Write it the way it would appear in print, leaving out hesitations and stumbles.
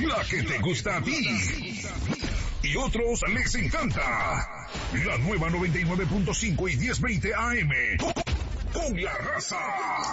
la que te gusta a ti y otros les encanta. La nueva 99.5 y 1020 AM. Con la raza.